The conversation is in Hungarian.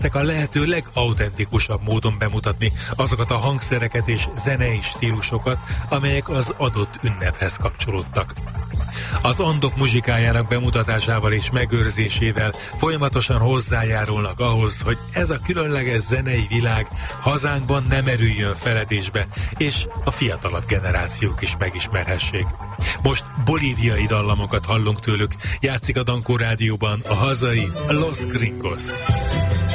a lehető legautentikusabb módon bemutatni azokat a hangszereket és zenei stílusokat, amelyek az adott ünnephez kapcsolódtak. Az Andok muzsikájának bemutatásával és megőrzésével folyamatosan hozzájárulnak ahhoz, hogy ez a különleges zenei világ hazánkban nem merüljön feledésbe, és a fiatalabb generációk is megismerhessék. Most bolíviai dallamokat hallunk tőlük, játszik a Dankó Rádióban a hazai Los Gringos.